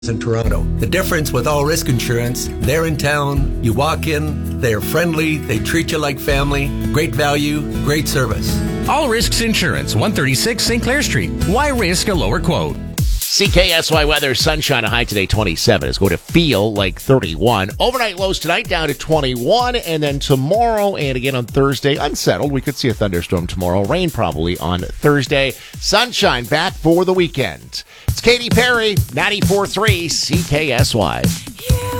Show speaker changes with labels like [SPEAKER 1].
[SPEAKER 1] in Toronto. The difference with All Risk Insurance, they're in town, you walk in, they're friendly, they treat you like family, great value, great service.
[SPEAKER 2] All Risks Insurance, 136 St. Clair Street. Why risk a lower quote?
[SPEAKER 3] CKSY weather, sunshine, a high today 27. It's going to feel like 31. Overnight lows tonight down to 21. And then tomorrow and again on Thursday, unsettled. We could see a thunderstorm tomorrow. Rain probably on Thursday. Sunshine back for the weekend. It's Katy Perry, 94.3 CKSY.